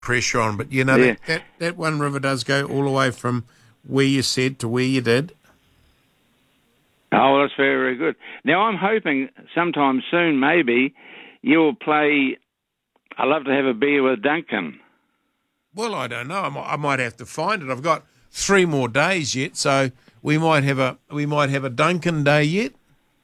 pressure on. But, that one river does go all the way from where you said to where you did. Oh, well, that's very, very good. Now, I'm hoping sometime soon, maybe, you'll play I Love to Have a Beer with Duncan. Well, I don't know. I might have to find it. I've got 3 more days yet, so we might have a Duncan day yet.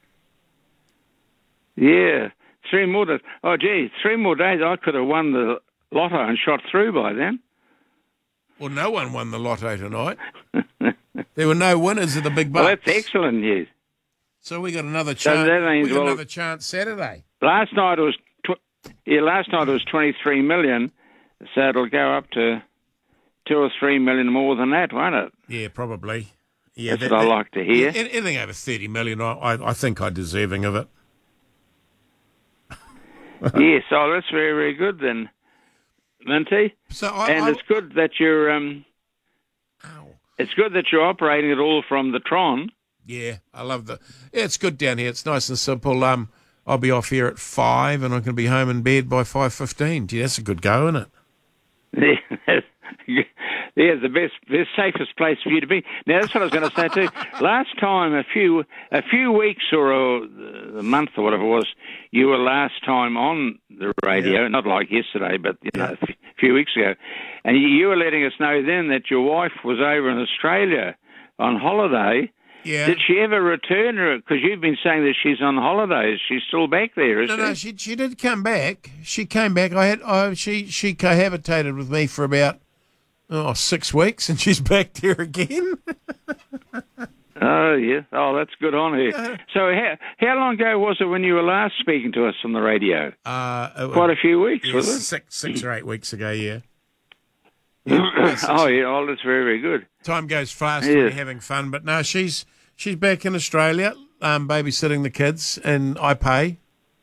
Yeah, 3 more days. Oh, gee, 3 more days. I could have won the lotto and shot through by then. Well, no one won the lotto tonight. There were no winners of the big bucks. Well, that's excellent news. So we got another chance. So that means, another chance Saturday. Last night it was 23 million. So it'll go up to 2 or 3 million more than that, won't it? Yeah, probably. Yeah, that's what I like to hear. Anything over 30 million, I think I'm deserving of it. Yes, so that's very, very good then, Minty. It's good that you're it's good that you're operating it all from the Tron. Yeah, I love it's good down here. It's nice and simple. I'll be off here at 5 and I can be home in bed by 5:15. Gee, that's a good go, isn't it? Yeah, the safest place for you to be. Now, that's what I was going to say too. Last time, a few weeks or a month or whatever it was, you were last time on the radio, not like yesterday, but a few weeks ago, and you were letting us know then that your wife was over in Australia on holiday. Yeah. Did she ever return? Because you've been saying that she's on holidays. She's still back there, isn't she? No, she did come back. She came back. She cohabitated with me for about 6 weeks, and she's back there again. Oh, yeah. Oh, that's good on her. So how long ago was it when you were last speaking to us on the radio? Quite a few weeks, was it? 6 or 8 weeks ago, yeah. Oh, yeah. Oh, that's very, very good. Time goes fast when you're having fun. But no, she's back in Australia, babysitting the kids, and I pay.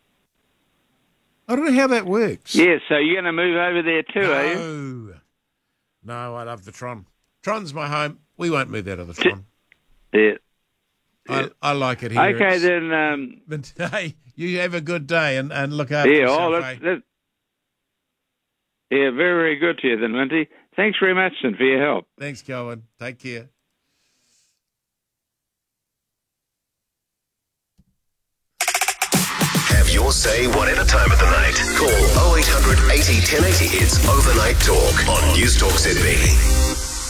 I don't know how that works. Yeah, so you're going to move over there too, are you? No, I love the Tron. Tron's my home. We won't move out of the Tron. Yeah. I like it here. Okay, then. But hey, you have a good day and look after yourself. Yeah, very, very good to you then, Minty. Thanks very much, and for your help. Thanks, Colin. Take care. Have your say whatever time of the night. Call 0800 80 1080. It's Overnight Talk on News Talk ZB.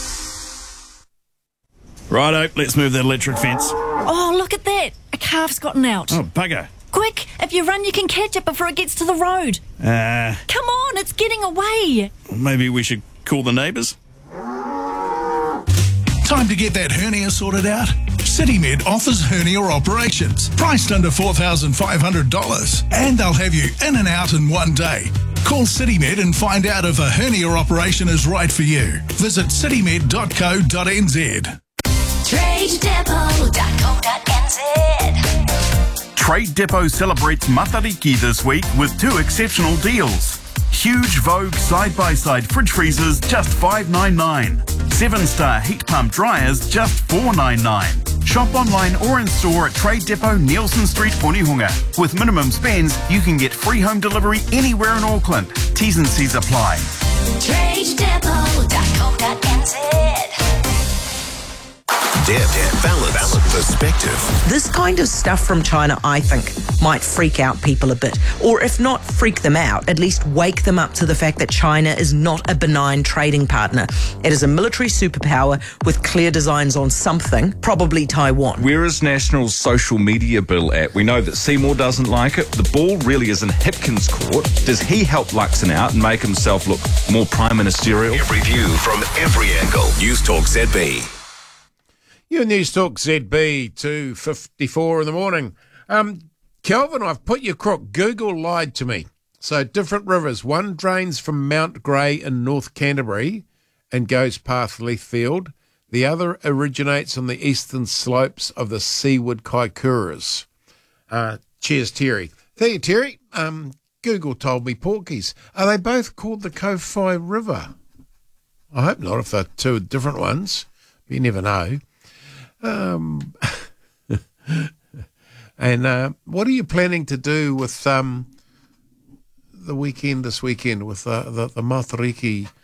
Righto, let's move that electric fence. Oh, look at that. A calf's gotten out. Oh, bugger. Quick, if you run, you can catch it before it gets to the road. Come on, it's getting away. Maybe we should call the neighbours? Time to get that hernia sorted out? CityMed offers hernia operations, priced under $4,500, and they'll have you in and out in one day. Call CityMed and find out if a hernia operation is right for you. Visit citymed.co.nz. TradeDepot.co.nz. Trade Depot celebrates Matariki this week with 2 exceptional deals. Huge Vogue side-by-side fridge freezers, just $5.99. 7-star heat pump dryers, just $4.99. Shop online or in store at Trade Depot, Nielsen Street, Punihunga. With minimum spends, you can get free home delivery anywhere in Auckland. T's and C's apply. TradeDepot.co.nz. Balance, perspective. This kind of stuff from China, I think, might freak out people a bit. Or if not freak them out, at least wake them up to the fact that China is not a benign trading partner. It is a military superpower with clear designs on something, probably Taiwan. Where is National's social media bill at? We know that Seymour doesn't like it. The ball really is in Hipkins' court. Does he help Luxon out and make himself look more prime ministerial? Every view from every angle. News Talk ZB. Your News Talk ZB 2:54 in the morning. Kelvin, I've put your crook. Google lied to me. So different rivers. One drains from Mount Grey in North Canterbury and goes past Leithfield. The other originates on the eastern slopes of the Seaward Kaikoura's. Cheers, Terry. Thank you, Terry. Google told me porkies. Are they both called the Kowhai River? I hope not, if they're 2 different ones. You never know. And what are you planning to do with the weekend this weekend with the Matariki